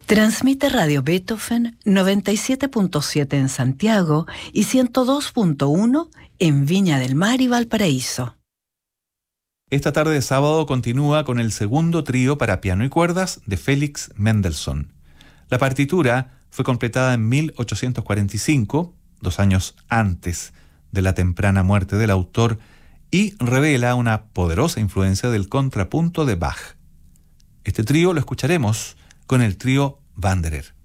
Transmite Radio Beethoven 97.7 en Santiago y 102.1 en Viña del Mar y Valparaíso. Esta tarde de sábado continúa con el segundo trío para piano y cuerdas de Félix Mendelssohn. La partitura fue completada en 1845, 2 años antes de la temprana muerte del autor, y revela una poderosa influencia del contrapunto de Bach. Este trío lo escucharemos con el trío Wanderer.